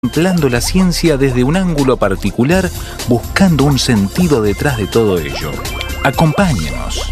contemplando la ciencia desde un ángulo particular, buscando un sentido detrás de todo ello. Acompáñenos.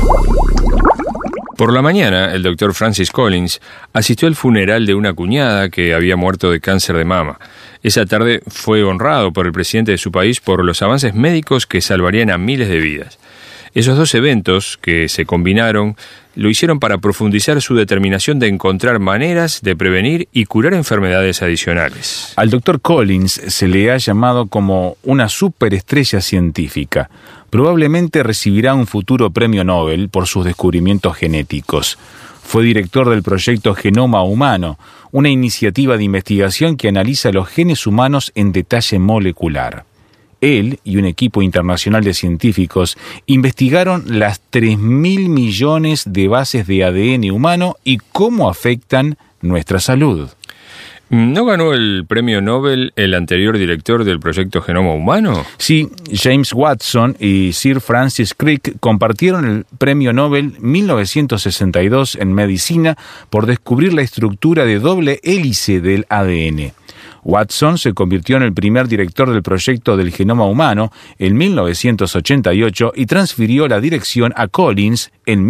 Por la mañana, el doctor Francis Collins asistió al funeral de una cuñada que había muerto de cáncer de mama. Esa tarde fue honrado por el presidente de su país por los avances médicos que salvarían a miles de vidas. Esos dos eventos, que se combinaron, lo hicieron para profundizar su determinación de encontrar maneras de prevenir y curar enfermedades adicionales. Al doctor Collins se le ha llamado como una superestrella científica. Probablemente recibirá un futuro premio Nobel por sus descubrimientos genéticos. Fue director del proyecto Genoma Humano, una iniciativa de investigación que analiza los genes humanos en detalle molecular. Él y un equipo internacional de científicos investigaron las 3.000 millones de bases de ADN humano y cómo afectan nuestra salud. ¿No ganó el premio Nobel el anterior director del proyecto Genoma Humano? Sí, James Watson y Sir Francis Crick compartieron el premio Nobel 1962 en medicina por descubrir la estructura de doble hélice del ADN. Watson se convirtió en el primer director del proyecto del genoma humano en 1988 y transfirió la dirección a Collins en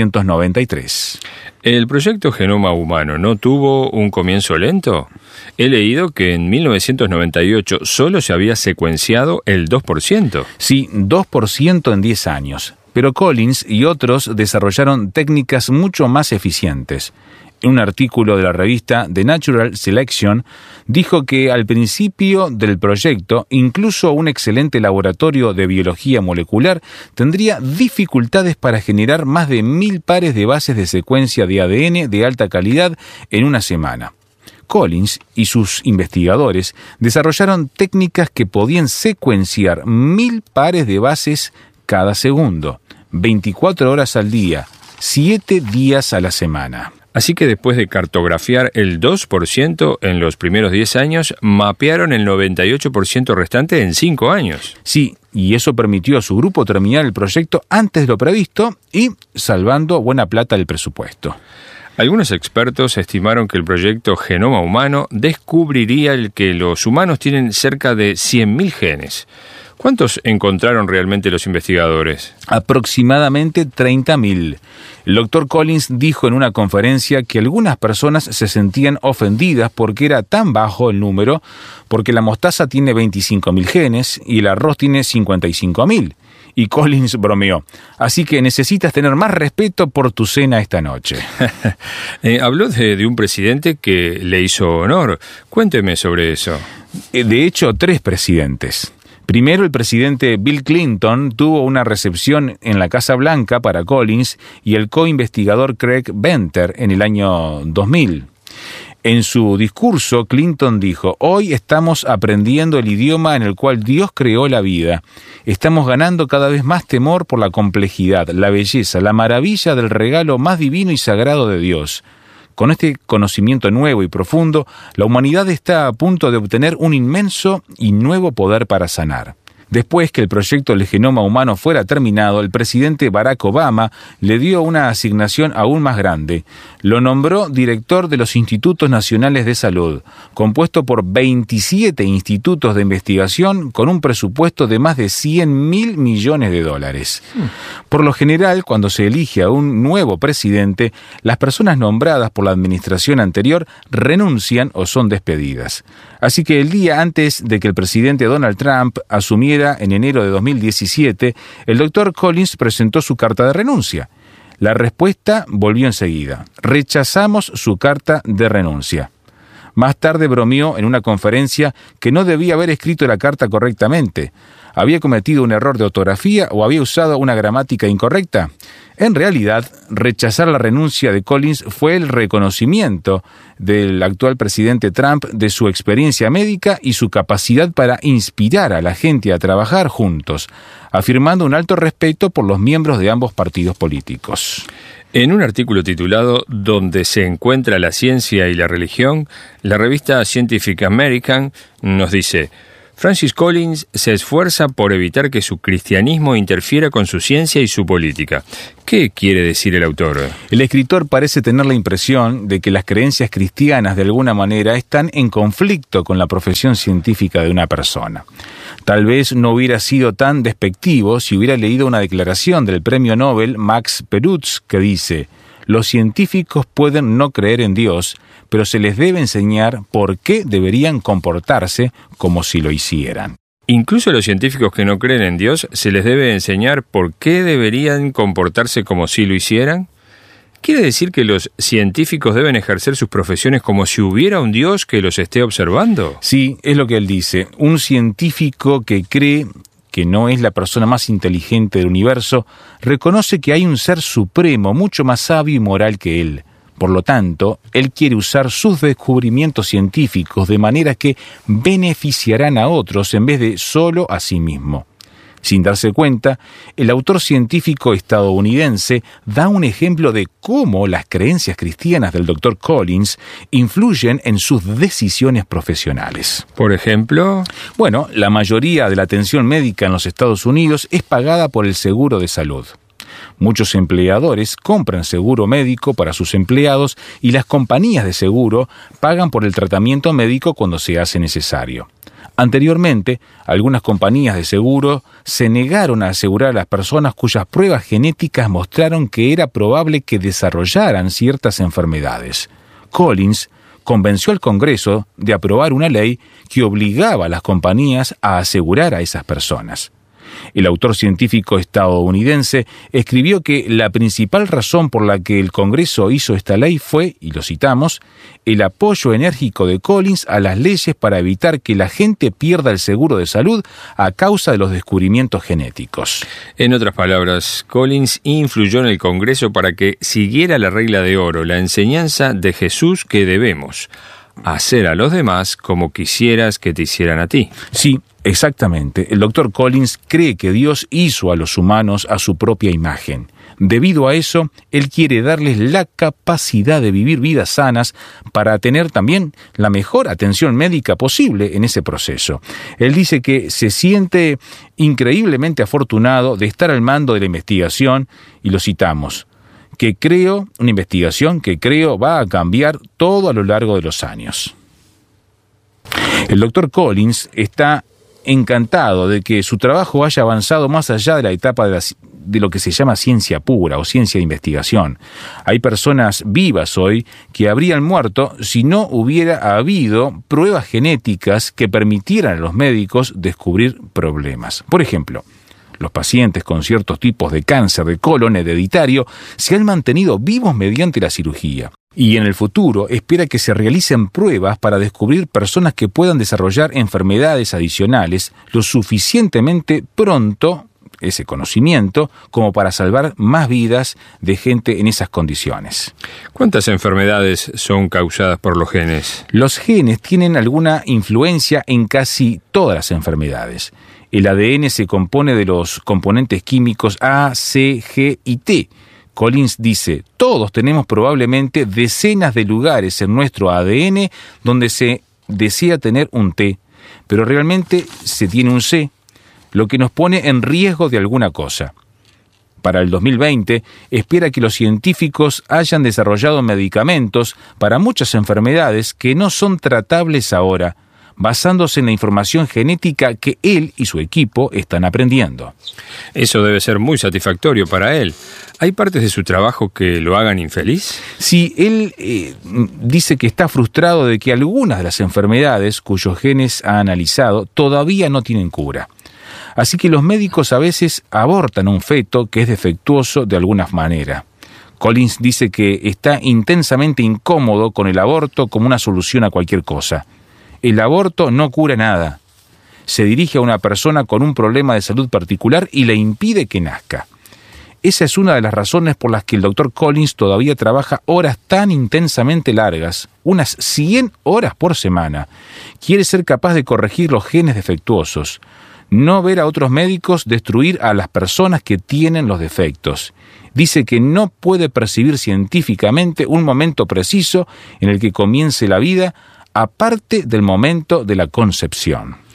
1993. ¿El proyecto Genoma Humano no tuvo un comienzo lento? He leído que en 1998 solo se había secuenciado el 2%. Sí, 2% en 10 años. Pero Collins y otros desarrollaron técnicas mucho más eficientes. En un artículo de la revista The Natural Selection, dijo que al principio del proyecto, incluso un excelente laboratorio de biología molecular tendría dificultades para generar más de 1.000 pares de bases de secuencia de ADN de alta calidad en una semana. Collins y sus investigadores desarrollaron técnicas que podían secuenciar 1.000 pares de bases cada segundo, 24 horas al día, 7 días a la semana. Así que después de cartografiar el 2% en los primeros 10 años, mapearon el 98% restante en 5 años. Sí, y eso permitió a su grupo terminar el proyecto antes de lo previsto y salvando buena plata del presupuesto. Algunos expertos estimaron que el proyecto Genoma Humano descubriría que los humanos tienen cerca de 100.000 genes. ¿Cuántos encontraron realmente los investigadores? Aproximadamente 30.000. El doctor Collins dijo en una conferencia que algunas personas se sentían ofendidas porque era tan bajo el número, porque la mostaza tiene 25.000 genes y el arroz tiene 55.000. Y Collins bromeó: así que necesitas tener más respeto por tu cena esta noche. Habló de un presidente que le hizo honor. Cuénteme sobre eso. De hecho, 3 presidentes. Primero, el presidente Bill Clinton tuvo una recepción en la Casa Blanca para Collins y el co-investigador Craig Venter en el año 2000. En su discurso, Clinton dijo: hoy estamos aprendiendo el idioma en el cual Dios creó la vida. Estamos ganando cada vez más temor por la complejidad, la belleza, la maravilla del regalo más divino y sagrado de Dios. Con este conocimiento nuevo y profundo, la humanidad está a punto de obtener un inmenso y nuevo poder para sanar. Después que el proyecto del genoma humano fuera terminado, el presidente Barack Obama le dio una asignación aún más grande. Lo nombró director de los Institutos Nacionales de Salud, compuesto por 27 institutos de investigación con un presupuesto de más de $100.000 millones. Por lo general, cuando se elige a un nuevo presidente, las personas nombradas por la administración anterior renuncian o son despedidas. Así que el día antes de que el presidente Donald Trump asumiera en enero de 2017, el doctor Collins presentó su carta de renuncia. La respuesta volvió enseguida: rechazamos su carta de renuncia. Más tarde bromeó en una conferencia que no debía haber escrito la carta correctamente. ¿Había cometido un error de ortografía o había usado una gramática incorrecta? En realidad, rechazar la renuncia de Collins fue el reconocimiento del actual presidente Trump de su experiencia médica y su capacidad para inspirar a la gente a trabajar juntos, afirmando un alto respeto por los miembros de ambos partidos políticos. En un artículo titulado «Donde se encuentra la ciencia y la religión», la revista Scientific American nos dice: Francis Collins se esfuerza por evitar que su cristianismo interfiera con su ciencia y su política. ¿Qué quiere decir el autor? El escritor parece tener la impresión de que las creencias cristianas de alguna manera están en conflicto con la profesión científica de una persona. Tal vez no hubiera sido tan despectivo si hubiera leído una declaración del premio Nobel Max Perutz que dice: los científicos pueden no creer en Dios, pero se les debe enseñar por qué deberían comportarse como si lo hicieran. Incluso a los científicos que no creen en Dios se les debe enseñar por qué deberían comportarse como si lo hicieran. ¿Quiere decir que los científicos deben ejercer sus profesiones como si hubiera un Dios que los esté observando? Sí, es lo que él dice. Un científico que cree que no es la persona más inteligente del universo, reconoce que hay un ser supremo mucho más sabio y moral que él. Por lo tanto, él quiere usar sus descubrimientos científicos de manera que beneficiarán a otros en vez de solo a sí mismo. Sin darse cuenta, el autor científico estadounidense da un ejemplo de cómo las creencias cristianas del Dr. Collins influyen en sus decisiones profesionales. Por ejemplo, bueno, la mayoría de la atención médica en los Estados Unidos es pagada por el seguro de salud. Muchos empleadores compran seguro médico para sus empleados y las compañías de seguro pagan por el tratamiento médico cuando se hace necesario. Anteriormente, algunas compañías de seguro se negaron a asegurar a las personas cuyas pruebas genéticas mostraron que era probable que desarrollaran ciertas enfermedades. Collins convenció al Congreso de aprobar una ley que obligaba a las compañías a asegurar a esas personas. El autor científico estadounidense escribió que la principal razón por la que el Congreso hizo esta ley fue, y lo citamos, el apoyo enérgico de Collins a las leyes para evitar que la gente pierda el seguro de salud a causa de los descubrimientos genéticos. En otras palabras, Collins influyó en el Congreso para que siguiera la regla de oro, la enseñanza de Jesús que debemos hacer a los demás como quisieras que te hicieran a ti. Sí, exactamente. El Dr. Collins cree que Dios hizo a los humanos a su propia imagen. Debido a eso, él quiere darles la capacidad de vivir vidas sanas para tener también la mejor atención médica posible en ese proceso. Él dice que se siente increíblemente afortunado de estar al mando de la investigación, y lo citamos, una investigación que creo va a cambiar todo a lo largo de los años. El Dr. Collins está encantado de que su trabajo haya avanzado más allá de la etapa de lo que se llama ciencia pura o ciencia de investigación. Hay personas vivas hoy que habrían muerto si no hubiera habido pruebas genéticas que permitieran a los médicos descubrir problemas. Por ejemplo, los pacientes con ciertos tipos de cáncer de colon hereditario se han mantenido vivos mediante la cirugía. Y en el futuro espera que se realicen pruebas para descubrir personas que puedan desarrollar enfermedades adicionales lo suficientemente pronto, ese conocimiento, como para salvar más vidas de gente en esas condiciones. ¿Cuántas enfermedades son causadas por los genes? Los genes tienen alguna influencia en casi todas las enfermedades. El ADN se compone de los componentes químicos A, C, G y T. Collins dice, todos tenemos probablemente decenas de lugares en nuestro ADN donde se desea tener un T, pero realmente se tiene un C, lo que nos pone en riesgo de alguna cosa. Para el 2020, espera que los científicos hayan desarrollado medicamentos para muchas enfermedades que no son tratables ahora, basándose en la información genética que él y su equipo están aprendiendo. Eso debe ser muy satisfactorio para él. ¿Hay partes de su trabajo que lo hagan infeliz? Sí, él dice que está frustrado de que algunas de las enfermedades cuyos genes ha analizado todavía no tienen cura. Así que los médicos a veces abortan un feto que es defectuoso de alguna manera. Collins dice que está intensamente incómodo con el aborto como una solución a cualquier cosa. El aborto no cura nada. Se dirige a una persona con un problema de salud particular y le impide que nazca. Esa es una de las razones por las que el Dr. Collins todavía trabaja horas tan intensamente largas, unas 100 horas por semana. Quiere ser capaz de corregir los genes defectuosos, no ver a otros médicos destruir a las personas que tienen los defectos. Dice que no puede percibir científicamente un momento preciso en el que comience la vida, aparte del momento de la concepción.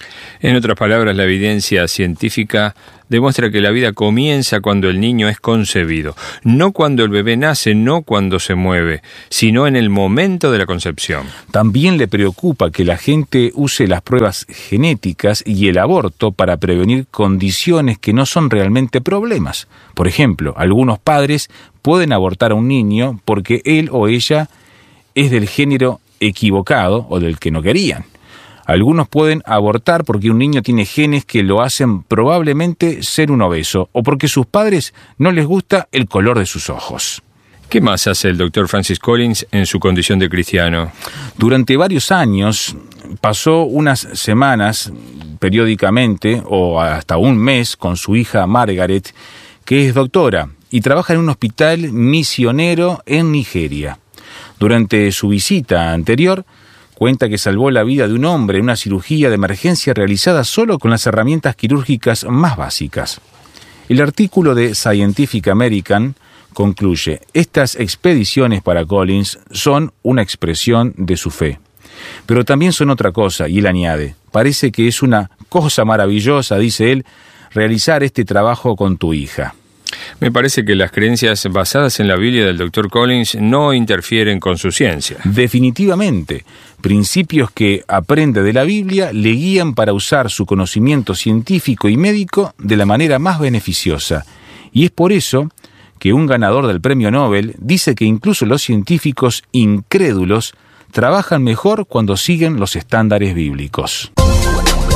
En otras palabras, la evidencia científica demuestra que la vida comienza cuando el niño es concebido, no cuando el bebé nace, no cuando se mueve, sino en el momento de la concepción. También le preocupa que la gente use las pruebas genéticas y el aborto para prevenir condiciones que no son realmente problemas. Por ejemplo, algunos padres pueden abortar a un niño porque él o ella es del género equivocado o del que no querían. Algunos pueden abortar porque un niño tiene genes que lo hacen probablemente ser un obeso o porque sus padres no les gusta el color de sus ojos. ¿Qué más hace el Dr. Francis Collins en su condición de cristiano? Durante varios años pasó unas semanas periódicamente o hasta un mes con su hija Margaret, que es doctora y trabaja en un hospital misionero en Nigeria. Durante su visita anterior, cuenta que salvó la vida de un hombre en una cirugía de emergencia realizada solo con las herramientas quirúrgicas más básicas. El artículo de Scientific American concluye: estas expediciones para Collins son una expresión de su fe. Pero también son otra cosa, y él añade: parece que es una cosa maravillosa, dice él, realizar este trabajo con tu hija. Me parece que las creencias basadas en la Biblia del Dr. Collins no interfieren con su ciencia. Definitivamente, principios que aprende de la Biblia le guían para usar su conocimiento científico y médico de la manera más beneficiosa. Y es por eso que un ganador del Premio Nobel dice que incluso los científicos incrédulos trabajan mejor cuando siguen los estándares bíblicos.